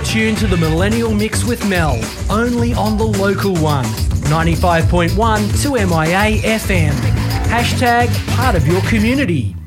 tuned to the Millennial Mix with Mel, only on the local one, 95.1 2MIA FM. Hashtag part of your community.